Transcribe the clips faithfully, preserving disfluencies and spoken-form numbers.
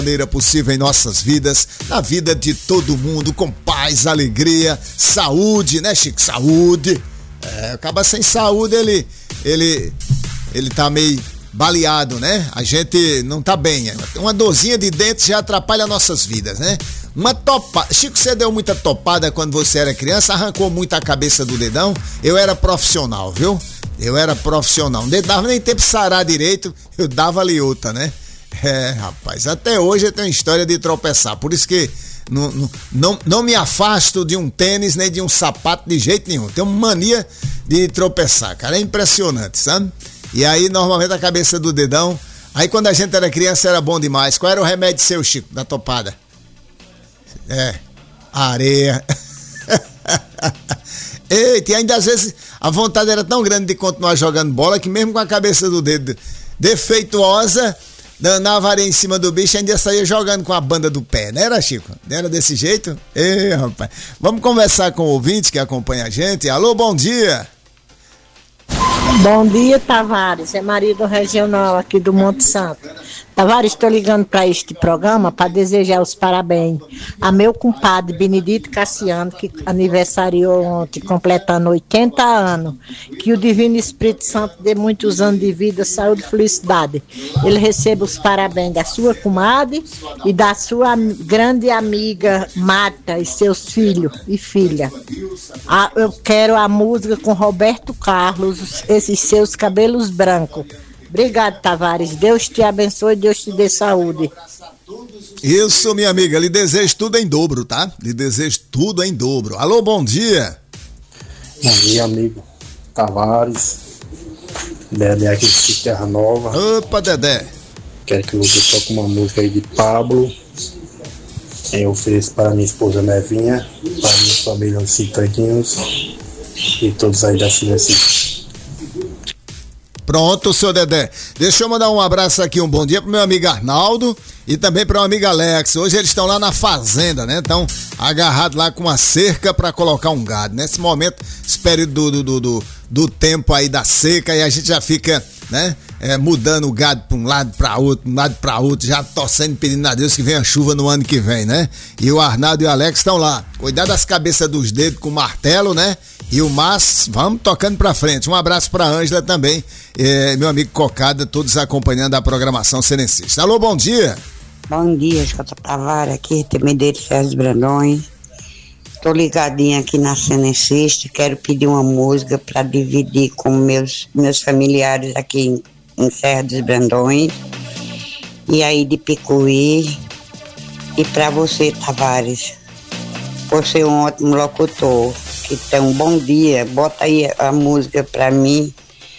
maneira possível em nossas vidas, na vida de todo mundo, com paz, alegria, saúde, né, Chico? Saúde. É, acaba sem saúde, ele, ele, ele tá meio baleado, né? A gente não tá bem. Uma dorzinha de dente já atrapalha nossas vidas, né? Uma topada. Chico, você deu muita topada quando você era criança, arrancou muito a cabeça do dedão. Eu era profissional, viu? Eu era profissional. Não dava nem tempo de sarar direito, eu dava ali outra, né? É, rapaz, até hoje eu tenho história de tropeçar. Por isso que não, não, não, não me afasto de um tênis nem de um sapato de jeito nenhum. Tenho mania de tropeçar, cara. É impressionante, sabe? E aí, normalmente, a cabeça do dedão. Aí, quando a gente era criança, era bom demais. Qual era o remédio seu, Chico, da topada? É, areia. Eita, e ainda às vezes a vontade era tão grande de continuar jogando bola que mesmo com a cabeça do dedo defeituosa, danava areia em cima do bicho e ainda saía jogando com a banda do pé, não era, Chico? Não era desse jeito? Ei, rapaz. Vamos conversar com o ouvinte que acompanha a gente. Alô, bom dia. Bom dia, Tavares. É Maria do Regional aqui do Monte Santo. Tavares, estou ligando para este programa para desejar os parabéns a meu compadre Benedito Cassiano, que aniversariou ontem, completando oitenta anos. Que o Divino Espírito Santo dê muitos anos de vida, saúde e felicidade. Ele receba os parabéns da sua comadre e da sua grande amiga Marta e seus filhos e filha. Ah, eu quero a música com Roberto Carlos, esses seus cabelos brancos. Obrigado, Tavares. Deus te abençoe, Deus te dê saúde. Isso, minha amiga. Lhe desejo tudo em dobro, tá? Lhe desejo tudo em dobro. Alô, bom dia. Bom dia, amigo Tavares. Dedé aqui de Terra Nova. Opa, Dedé. Quero que você toque uma música aí de Pablo. Eu ofereço para minha esposa Nevinha, para minha família os Citadinhos e todos aí da Cinecita. Pronto, seu Dedé. Deixa eu mandar um abraço aqui, um bom dia pro meu amigo Arnaldo e também pro meu amigo Alex. Hoje eles estão lá na fazenda, né? Estão agarrados lá com uma cerca para colocar um gado. Nesse momento, esse período do, do, do, do tempo aí da seca, e a gente já fica, né? É, mudando o gado para um lado para outro, um lado para outro, já torcendo e pedindo a Deus que venha chuva no ano que vem, né? E o Arnaldo e o Alex estão lá. Cuidar das cabeças dos dedos com o martelo, né? E o Mas, vamos tocando pra frente. Um abraço pra Ângela também, é, meu amigo Cocada, todos acompanhando a programação Senencista. Alô, bom dia. Bom dia, Jota Tavares, aqui, Temedeiro Sérgio Brandões. Tô ligadinha aqui na Senencista, quero pedir uma música pra dividir com meus, meus familiares aqui em, em Serra dos Brandões. E aí de Picuí. E pra você, Tavares, você é um ótimo locutor. Então, um bom dia, bota aí a música pra mim,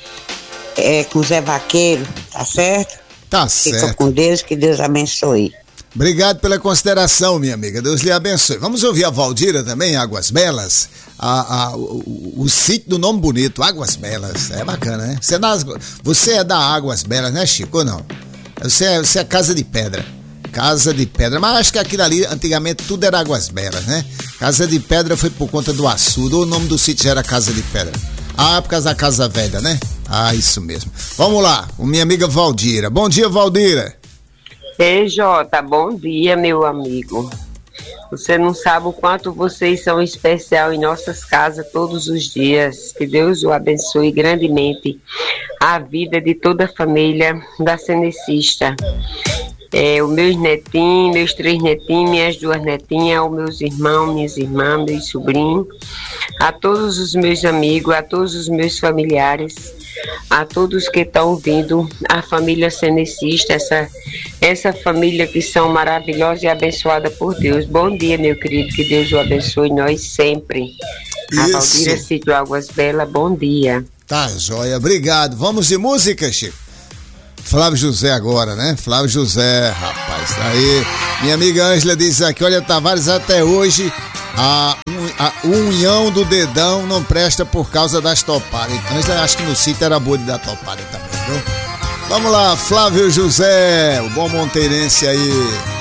é, com Zé Vaqueiro, tá certo? Tá Fica certo. com Deus, que Deus abençoe. Obrigado pela consideração, minha amiga, Deus lhe abençoe. Vamos ouvir a Valdira também, Águas Belas, a, a, o, o sítio do nome bonito, Águas Belas, é bacana, né? Você é, das, você é da Águas Belas, né, Chico, ou não? Você é, você é Casa de Pedra. Casa de Pedra, mas acho que aquilo ali, antigamente, tudo era Águas Belas, né? Casa de Pedra foi por conta do açude, ou o nome do sítio já era Casa de Pedra. Ah, por causa da Casa Velha, né? Ah, isso mesmo. Vamos lá, com minha amiga Valdira. Bom dia, Valdira. Ei, Jota, bom dia, meu amigo. Você não sabe o quanto vocês são especial em nossas casas todos os dias. Que Deus o abençoe grandemente a vida de toda a família da Cenecista. É, os meus netinhos, meus três netinhos, minhas duas netinhas, os meus irmãos, minhas irmãs, meus sobrinhos, a todos os meus amigos, a todos os meus familiares, a todos que estão ouvindo, a família Cenecista, essa, essa família que são maravilhosa e abençoada por Deus. Bom dia, meu querido, que Deus o abençoe nós sempre. A Valdira Sítio Águas Belas, bom dia. Tá, joia, obrigado. Vamos de música, Chico? Flávio José agora, né? Flávio José, rapaz, tá aí. Minha amiga Ângela diz aqui, olha, Tavares, até hoje a, a unhão do dedão não presta por causa das topadas. Ângela, acho que no sítio era boa de dar topada também, viu? Vamos lá, Flávio José, o bom monteirense aí.